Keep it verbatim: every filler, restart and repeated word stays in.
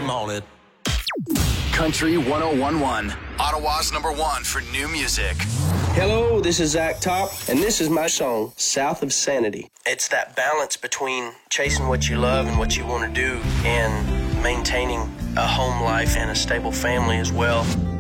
name on it. Country one oh one one, Ottawa's number one for new music. Hello, this is Zach Top, and this is my song, South of Sanity. It's that balance between chasing what you love and what you want to do and maintaining a home life and a stable family as well.